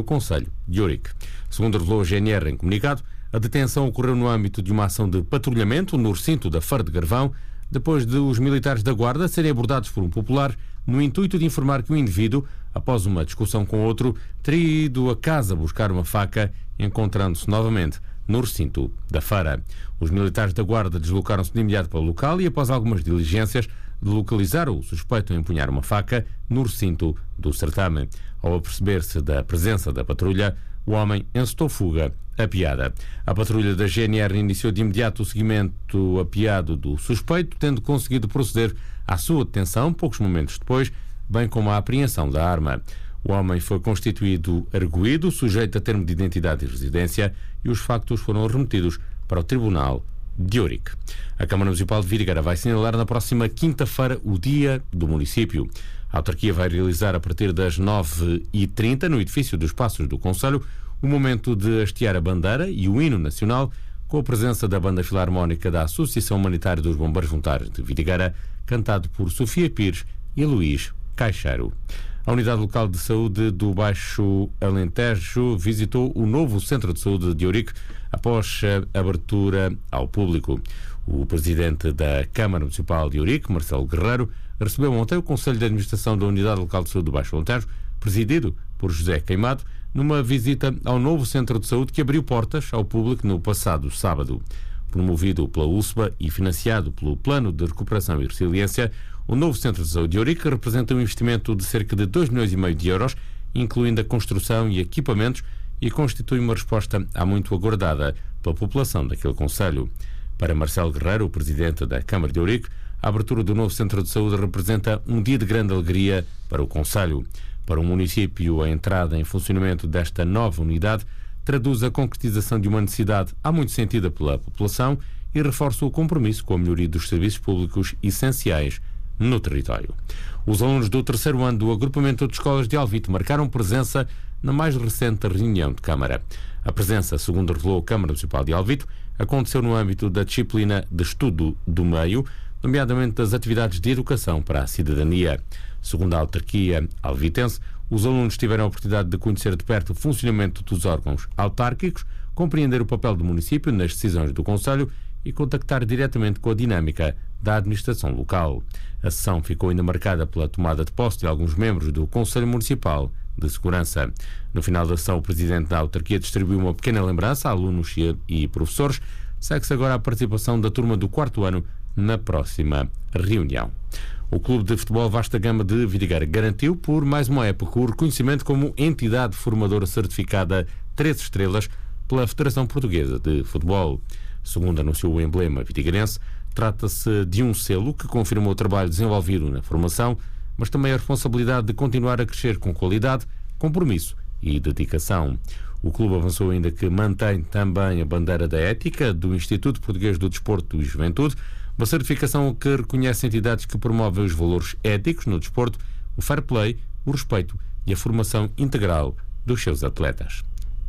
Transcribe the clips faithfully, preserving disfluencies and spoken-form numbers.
concelho de Ourique. Segundo revelou a G N R em comunicado, a detenção ocorreu no âmbito de uma ação de patrulhamento no recinto da Feira de Garvão, depois de os militares da Guarda serem abordados por um popular no intuito de informar que o indivíduo, após uma discussão com outro, teria ido a casa buscar uma faca, encontrando-se novamente no recinto da feira. Os militares da Guarda deslocaram-se de imediato para o local e, após algumas diligências, localizaram o suspeito a empunhar uma faca no recinto do certame. Ao aperceber-se da presença da patrulha, o homem encetou fuga apiada. A patrulha da G N R iniciou de imediato o seguimento apiado do suspeito, tendo conseguido proceder à sua detenção poucos momentos depois, bem como à apreensão da arma. O homem foi constituído arguido, sujeito a termo de identidade e residência, e os factos foram remetidos para o Tribunal de Ourique. A Câmara Municipal de Vidigueira vai assinalar na próxima quinta-feira o Dia do Município. A autarquia vai realizar a partir das nove e trinta no edifício dos Passos do Concelho o momento de hastear a bandeira e o hino nacional, com a presença da Banda Filarmónica da Associação Humanitária dos Bombeiros Voluntários de Vidigueira, cantado por Sofia Pires e Luís Caixeiro. A Unidade Local de Saúde do Baixo Alentejo visitou o novo Centro de Saúde de Ourique após a abertura ao público. O presidente da Câmara Municipal de Ourique, Marcelo Guerreiro, recebeu ontem o Conselho de Administração da Unidade Local de Saúde do Baixo Alentejo, presidido por José Queimado, numa visita ao novo Centro de Saúde que abriu portas ao público no passado sábado. Promovido pela U S B A e financiado pelo Plano de Recuperação e Resiliência, o novo Centro de Saúde de Ourique representa um investimento de cerca de dois milhões e meio de euros, incluindo a construção e equipamentos, e constitui uma resposta há muito aguardada pela população daquele concelho. Para Marcelo Guerreiro, o presidente da Câmara de Ourique, a abertura do novo Centro de Saúde representa um dia de grande alegria para o concelho. Para o município, a entrada em funcionamento desta nova unidade traduz a concretização de uma necessidade há muito sentida pela população e reforça o compromisso com a melhoria dos serviços públicos essenciais no território. Os alunos do terceiro ano do agrupamento de escolas de Alvite marcaram presença na mais recente reunião de Câmara. A presença, segundo revelou a Câmara Municipal de Alvite, aconteceu no âmbito da disciplina de estudo do meio, nomeadamente das atividades de educação para a cidadania. Segundo a autarquia alvitense, os alunos tiveram a oportunidade de conhecer de perto o funcionamento dos órgãos autárquicos, compreender o papel do município nas decisões do concelho e contactar diretamente com a dinâmica da administração local. A sessão ficou ainda marcada pela tomada de posse de alguns membros do Conselho Municipal de Segurança. No final da sessão, o presidente da autarquia distribuiu uma pequena lembrança a alunos e professores. Segue-se agora a participação da turma do quarto ano na próxima reunião. O Clube de Futebol Vasta Gama de Vidigueira garantiu por mais uma época o reconhecimento como entidade formadora certificada três estrelas pela Federação Portuguesa de Futebol. Segundo anunciou o emblema vidigueirense, trata-se de um selo que confirma o trabalho desenvolvido na formação, mas também a responsabilidade de continuar a crescer com qualidade, compromisso e dedicação. O clube avançou ainda que mantém também a bandeira da ética do Instituto Português do Desporto e Juventude, uma certificação que reconhece entidades que promovem os valores éticos no desporto, o fair play, o respeito e a formação integral dos seus atletas.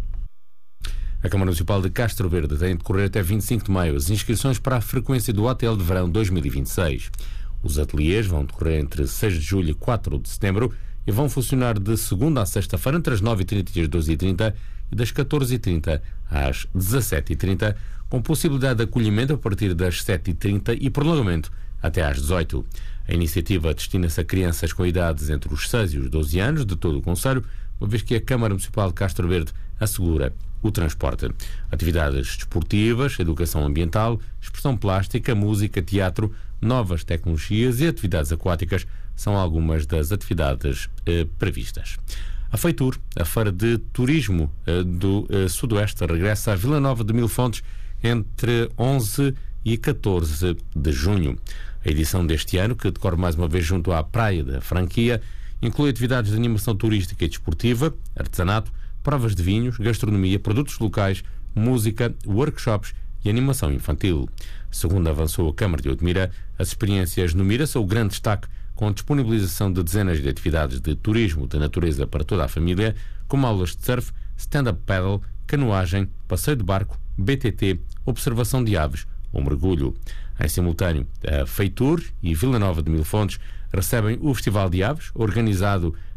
A Câmara Municipal de Castro Verde tem de decorrer até vinte e cinco de maio as inscrições para a frequência do Hotel de Verão dois mil e vinte e seis. Os ateliês vão decorrer entre seis de julho e quatro de setembro e vão funcionar de segunda a sexta-feira entre as nove e trinta e as doze e trinta e das catorze e trinta às dezassete e trinta, com possibilidade de acolhimento a partir das sete e trinta e prolongamento até às dezoito. A iniciativa destina-se a crianças com idades entre os seis e os doze anos de todo o concelho, uma vez que a Câmara Municipal de Castro Verde assegura o transporte. Atividades desportivas, educação ambiental, expressão plástica, música, teatro, novas tecnologias e atividades aquáticas são algumas das atividades eh, previstas. A Feitur, a Feira de Turismo eh, do eh, Sudoeste, regressa à Vila Nova de Mil Fontes entre onze e catorze de junho. A edição deste ano, que decorre mais uma vez junto à Praia da Franquia, inclui atividades de animação turística e desportiva, artesanato, provas de vinhos, gastronomia, produtos locais, música, workshops e animação infantil. Segundo avançou a Câmara de Odmira, as experiências no Mira são o grande destaque, com a disponibilização de dezenas de atividades de turismo de natureza para toda a família, como aulas de surf, stand-up paddle, canoagem, passeio de barco, B T T, observação de aves ou mergulho. Em simultâneo, a Feitur e Vila Nova de Mil Fontes recebem o Festival de Aves, organizado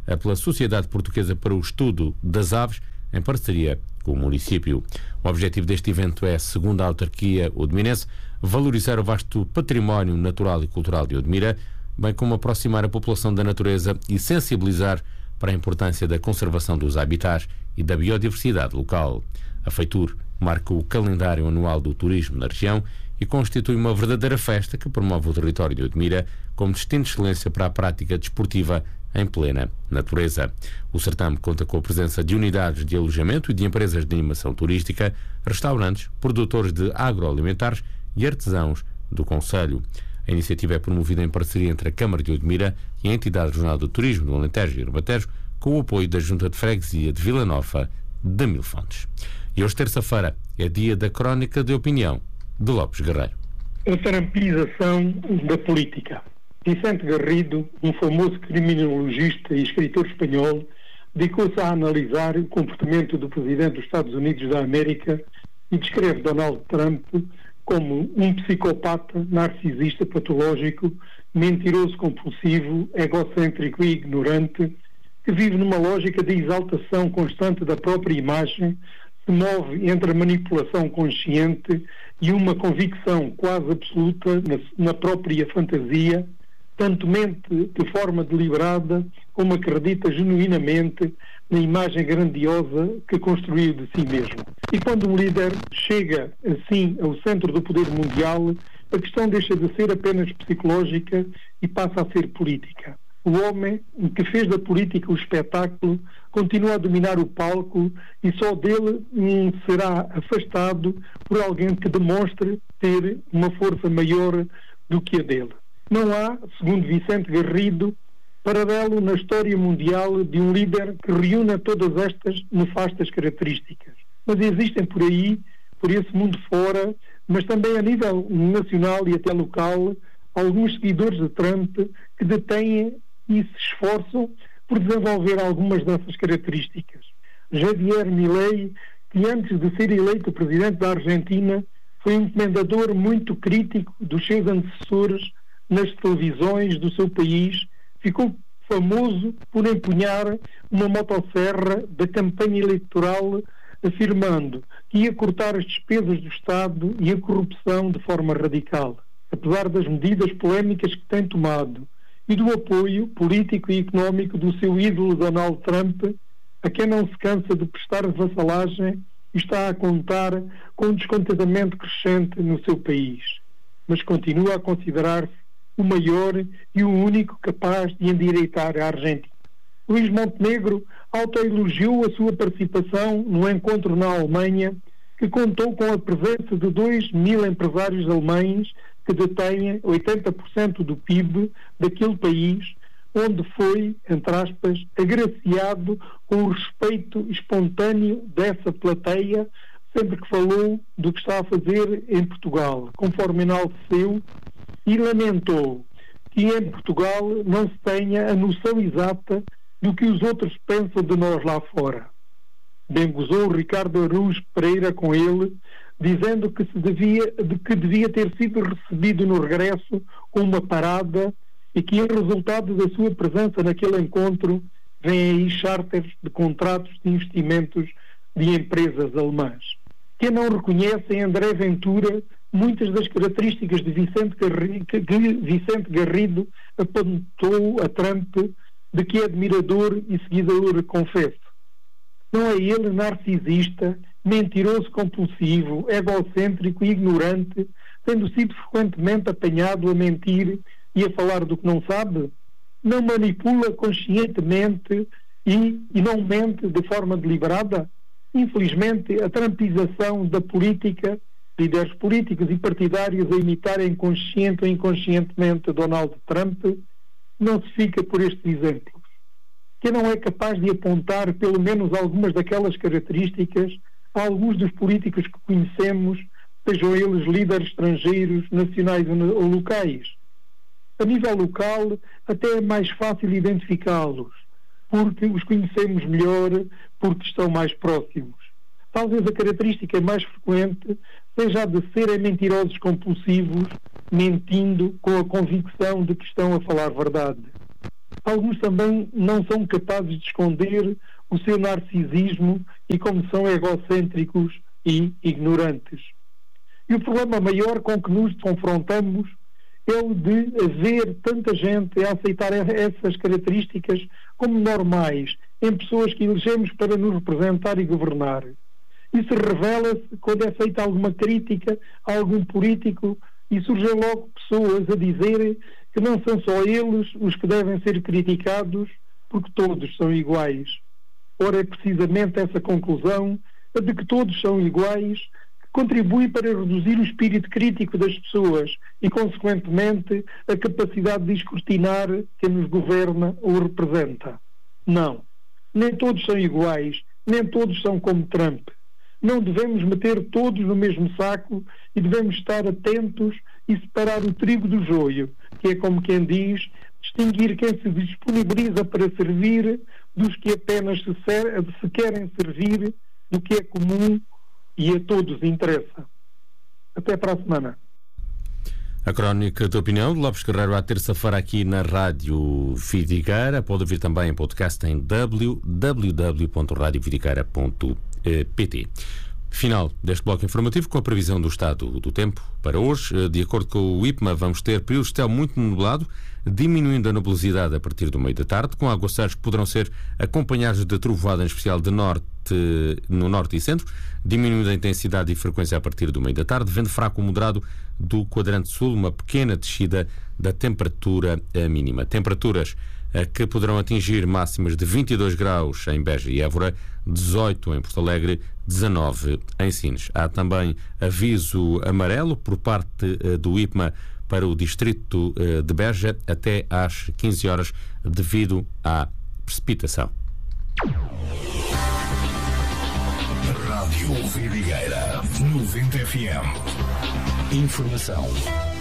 pela Sociedade Portuguesa para o Estudo das Aves, em parceria com o município. O objetivo deste evento é, segundo a autarquia odmirense, valorizar o vasto património natural e cultural de Odmira, bem como aproximar a população da natureza e sensibilizar para a importância da conservação dos habitats e da biodiversidade local. A feitura marca o calendário anual do turismo na região e constitui uma verdadeira festa que promove o território de Odmira como destino de excelência para a prática desportiva em plena natureza. O certame conta com a presença de unidades de alojamento e de empresas de animação turística, restaurantes, produtores de agroalimentares e artesãos do concelho. A iniciativa é promovida em parceria entre a Câmara de Odmira e a Entidade Regional do Turismo do Alentejo e Ribatejo, com o apoio da Junta de Freguesia de Vila Nova de Mil Fontes. E hoje, terça-feira, é dia da Crónica de Opinião de Lopes Guerreiro. A trampização da política. Vicente Garrido, um famoso criminologista e escritor espanhol, dedicou-se a analisar o comportamento do presidente dos Estados Unidos da América e descreve Donald Trump como um psicopata, narcisista, patológico, mentiroso compulsivo, egocêntrico e ignorante, que vive numa lógica de exaltação constante da própria imagem, se move entre a manipulação consciente e uma convicção quase absoluta na, na própria fantasia, tanto mente de forma deliberada como acredita genuinamente na imagem grandiosa que construiu de si mesmo. E quando um líder chega assim ao centro do poder mundial, a questão deixa de ser apenas psicológica e passa a ser política. O homem que fez da política o espetáculo continua a dominar o palco e só dele hum, será afastado por alguém que demonstre ter uma força maior do que a dele. Não há, segundo Vicente Garrido, paralelo na história mundial de um líder que reúna todas estas nefastas características. Mas existem por aí, por esse mundo fora, mas também a nível nacional e até local, alguns seguidores de Trump que detêm e se esforçam por desenvolver algumas dessas características. Javier Milei, que antes de ser eleito presidente da Argentina, foi um comendador muito crítico dos seus antecessores nas televisões do seu país, ficou famoso por empunhar uma motosserra da campanha eleitoral, afirmando que ia cortar as despesas do Estado e a corrupção de forma radical. Apesar das medidas polémicas que tem tomado e do apoio político e económico do seu ídolo Donald Trump, a quem não se cansa de prestar vassalagem e está a contar com um descontentamento crescente no seu país, mas continua a considerar-se o maior e o único capaz de endireitar a Argentina. Luís Montenegro autoelogiou a sua participação no encontro na Alemanha, que contou com a presença de dois mil empresários alemães que detêm oitenta por cento do P I B daquele país, onde foi, entre aspas, agraciado com o respeito espontâneo dessa plateia sempre que falou do que está a fazer em Portugal, conforme enalteceu, e lamentou que em Portugal não se tenha a noção exata do que os outros pensam de nós lá fora. Bem gozou Ricardo Araújo Pereira com ele, dizendo que, se devia, de que devia ter sido recebido no regresso com uma parada e que, em resultado da sua presença naquele encontro, vêm aí charters de contratos de investimentos de empresas alemãs. Quem não reconhece em André Ventura muitas das características de Vicente Garrido, que Vicente Garrido apontou a Trump, de que é admirador e seguidor, confesso. Não é ele narcisista, mentiroso compulsivo, egocêntrico e ignorante, tendo sido frequentemente apanhado a mentir e a falar do que não sabe? Não manipula conscientemente e, e não mente de forma deliberada? Infelizmente, a trampização da política, líderes políticos e partidários a imitarem consciente ou inconscientemente Donald Trump, não se fica por estes exemplos. Quem não é capaz de apontar pelo menos algumas daquelas características a alguns dos políticos que conhecemos, sejam eles líderes estrangeiros, nacionais ou locais? A nível local, até é mais fácil identificá-los, porque os conhecemos melhor, porque estão mais próximos. Talvez a característica mais frequente seja a de serem mentirosos compulsivos, mentindo com a convicção de que estão a falar verdade. Alguns também não são capazes de esconder o seu narcisismo e como são egocêntricos e ignorantes. E o problema maior com que nos confrontamos é o de haver tanta gente a aceitar essas características como normais em pessoas que elegemos para nos representar e governar. Isso revela-se quando é feita alguma crítica a algum político e surgem logo pessoas a dizerem que não são só eles os que devem ser criticados porque todos são iguais. Ora, é precisamente essa conclusão, a de que todos são iguais, que contribui para reduzir o espírito crítico das pessoas e, consequentemente, a capacidade de escrutinar quem nos governa ou representa. Não. Nem todos são iguais, nem todos são como Trump. Não devemos meter todos no mesmo saco e devemos estar atentos e separar o trigo do joio, que é como quem diz, distinguir quem se disponibiliza para servir dos que apenas se, ser, se querem servir do que é comum e a todos interessa. Até para a semana. A crónica de opinião de Lopes Guerreiro à terça-feira aqui na Rádio Vidigueira. Pode ouvir também em podcast em w w w ponto radio vidigueira ponto p t. Final deste bloco informativo com a previsão do estado do tempo para hoje. De acordo com o IPMA, vamos ter períodos de céu muito nublado, diminuindo a nebulosidade a partir do meio da tarde, com aguaceiros que poderão ser acompanhados de trovoada, em especial de norte, no norte e centro, diminuindo a intensidade e frequência a partir do meio da tarde, vento fraco ou moderado do quadrante sul, uma pequena descida da temperatura mínima. Temperaturas que poderão atingir máximas de vinte e dois graus em Beja e Évora, dezoito em Porto Alegre, dezanove em Sines. Há também aviso amarelo por parte do IPMA para o distrito de Beja até às quinze horas devido à precipitação. Rádio Vidigueira noventa F M. Informação